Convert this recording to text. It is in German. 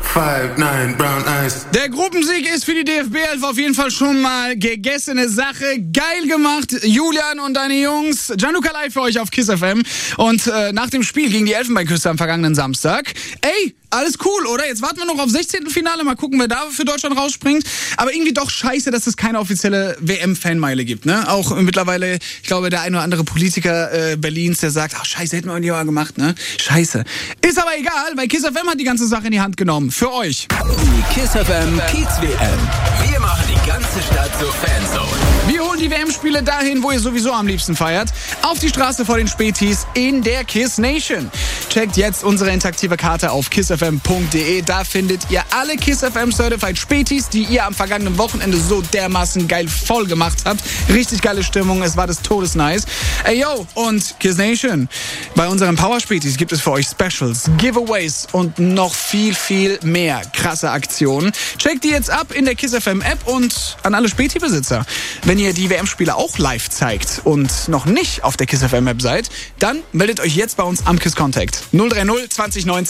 5'9", brown eyes. Der Gruppensieg ist für die DFB 11 auf jeden Fall schon mal gegessene Sache. Geil gemacht, Julian und deine Jungs. Gianluca live für euch auf KISS FM. Und nach dem Spiel gegen die Elfenbeinküste am vergangenen Samstag, alles cool, oder? Jetzt warten wir noch auf 16. Finale, mal gucken, wer da für Deutschland rausspringt. Aber irgendwie doch scheiße, dass es keine offizielle WM-Fanmeile gibt, ne? Auch mittlerweile, ich glaube, der ein oder andere Politiker Berlins, der sagt, ach scheiße, hätten wir ein Jahr gemacht, ne? Scheiße. Ist aber egal, weil KISS FM hat die ganze Sache in die Hand genommen. Für euch. Die KISS FM Kiez WM. Wir machen die ganze Stadt zur Fanzone. Wir holen die WM-Spiele dahin, wo ihr sowieso am liebsten feiert. Auf die Straße vor den Spätis in der KISS Nation. Checkt jetzt unsere interaktive Karte auf kissfm.de. Da findet ihr alle KISS FM Certified Spätis, die ihr am vergangenen Wochenende so dermaßen geil voll gemacht habt. Richtig geile Stimmung, es war des Todes nice. Ey yo, und KISS Nation, bei unseren Power-Spätis gibt es für euch Specials, Giveaways und noch viel, viel mehr krasse Aktionen. Checkt die jetzt ab in der KISS FM App und an alle Späti-Besitzer. Wenn ihr die WM-Spiele auch live zeigt und noch nicht auf der KISS FM App seid, dann meldet euch jetzt bei uns am KISS Contact 030 20 19